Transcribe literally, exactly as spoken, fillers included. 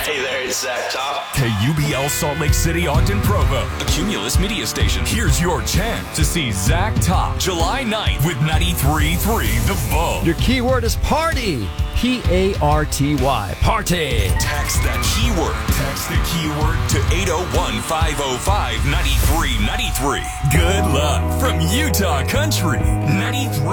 Hey there, it's Zach Top. K U B L Salt Lake City, Ogden, Provo, a Cumulus media station. Here's your chance to see Zach Top July ninth with ninety-three point three The Vogue. Your keyword is party. P A R T Y. Party. Text that keyword. Text the keyword to eight oh one, five oh five, nine three nine three. Good luck from Utah Country. ninety-three